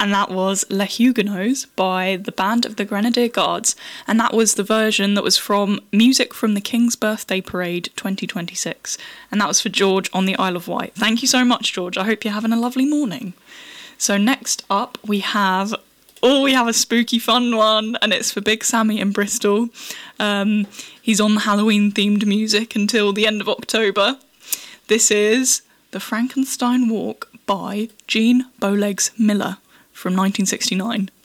and that was Les Huguenots by the Band of the Grenadier Guards, and that was the version that was from Music from the King's Birthday Parade 2026, and that was for George on the Isle of Wight. Thank you so much, George. I hope you're having a lovely morning. So next up we have a spooky fun one, and it's for Big Sammy in Bristol. He's on the Halloween-themed music until the end of October. This is The Frankenstein Walk by Jean Bowlegs Miller from 1969.